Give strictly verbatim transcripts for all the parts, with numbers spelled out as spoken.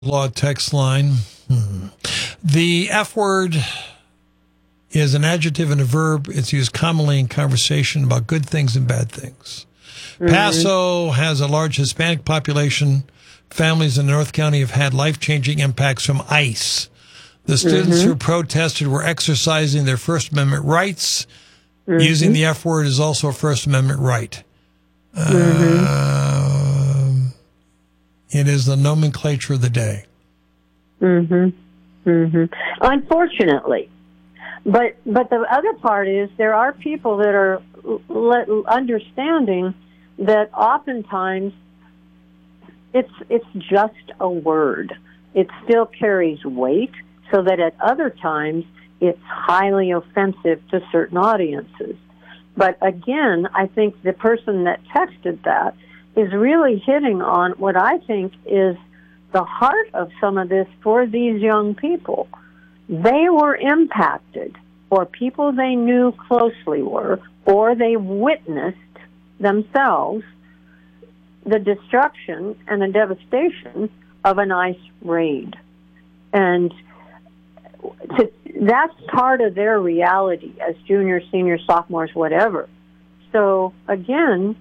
Law text line. Hmm. The F word is an adjective and a verb. It's used commonly in conversation about good things and bad things. Mm-hmm. Paso has a large Hispanic population. Families in North County have had life-changing impacts from ICE. The students mm-hmm. who protested were exercising their First Amendment rights. Mm-hmm. Using the F word is also a First Amendment right. Mm-hmm. Uh, It is the nomenclature of the day. Mm-hmm. Mm-hmm. Unfortunately. But but the other part is there are people that are le- understanding that oftentimes it's it's just a word. It still carries weight, so that at other times it's highly offensive to certain audiences. But again, I think the person that texted that is really hitting on what I think is the heart of some of this for these young people. They were impacted, or people they knew closely were, or they witnessed themselves the destruction and the devastation of an ICE raid. And to, that's part of their reality as juniors, seniors, sophomores, whatever. So, again,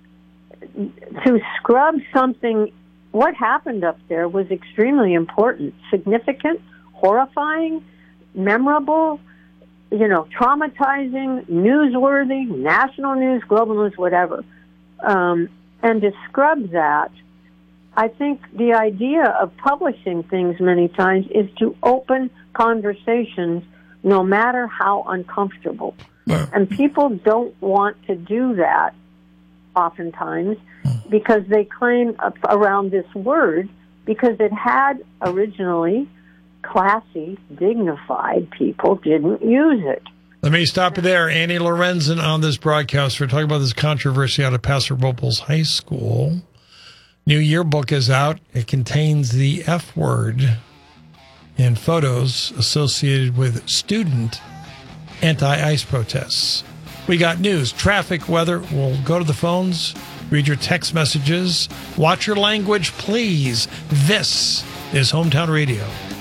to scrub something, what happened up there was extremely important, significant, horrifying, memorable, you know, traumatizing, newsworthy, national news, global news, whatever. Um, and to scrub that, I think the idea of publishing things many times is to open conversations no matter how uncomfortable. And people don't want to do that oftentimes, because they claim around this word, because it had originally classy, dignified people didn't use it. Let me stop you there. Annie Lorenzen on this broadcast. We're talking about this controversy out of Paso Robles High School. New yearbook is out. It contains the F word and photos associated with student anti-ICE protests. We got news, traffic, weather. We'll go to the phones, read your text messages. Watch your language, please. This is Hometown Radio.